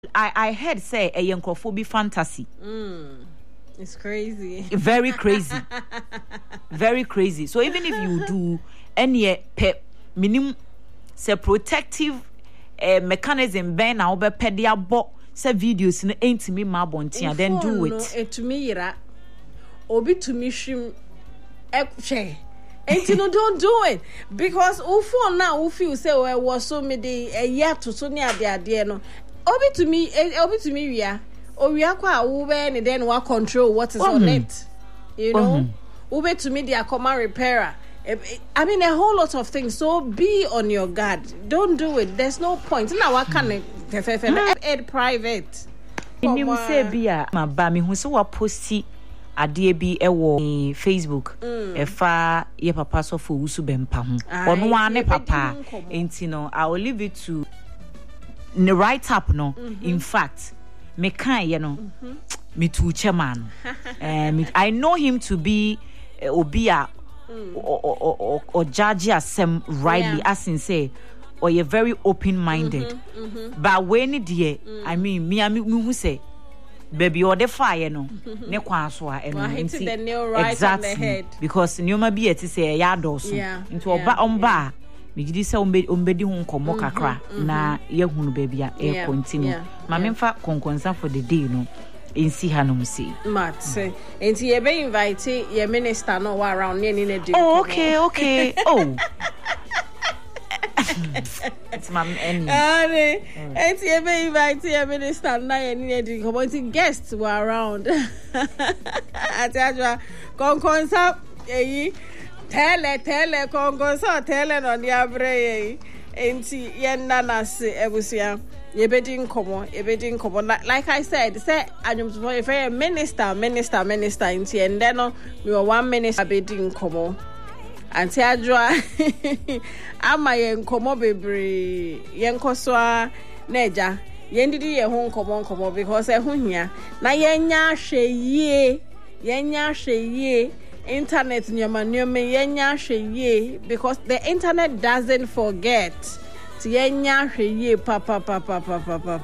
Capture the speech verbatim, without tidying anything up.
I I heard say a yankrophobia fantasy. Mm. It's crazy. Very crazy. Very crazy. So even if you do any pep minimum say protective uh, mechanism ben na obe pedia bo say videos no ain't me ma bontia then do it. No, it to me ira. Obi to me shim ekche. And you know, don't do it because ufo now ufi say we was so me de a year to so near the idea no. Obi to me, obi to me we are. Or we are quite over and then we control what is mm-hmm. on it. You know, mm-hmm. Ube to me they are command repairer. I mean a whole lot of things. So be on your guard. Don't do it. There's no point. Now what can it ed private? In you say be a my bami who so what posty a D B e wo Facebook e fa ye papa so for usu bempa ho. Ono ane papa. Enti no I will leave it to the write up no. Mm-hmm. In fact, me kan ye no mm-hmm. me tu chairman. um, I know him to be uh, obia mm. or, or, or, or judge asem rightly yeah. as in say or you're very open minded. Mm-hmm, mm-hmm. But when it dear mm. I mean me me who say baby or the fire no ne kwa so a eno nti the nail right exactly on the head because nyoma bi eti say ya doso nti oba omba me gidi say ombedi ho nkomo kakra na ye hunu baby a e continue ma me mfa konkonsa for the day no ensi hanom see mat say enti ye be invite ye minister no wa around near ni na do oh okay okay oh it's my enemy enti ye be invite ye minister na ye ni na do community guests were around atajwa konkonsa eyi tele tele kongonso tele no ni abre enti yenna na se ebusia yebedi nkomo yebedi nkomo like I said say anyum to if a minister minister minister enti ende no we were one minister bedi nkomo anti adwa ama ye nkomo bebre yenkoso a neja yendidi ye ho nkomo nkomo because e ho hia na yenya hweye yenya hweye internet nyama nyama yenya hweye because the internet doesn't forget. Yenya hweye papa papa papa papa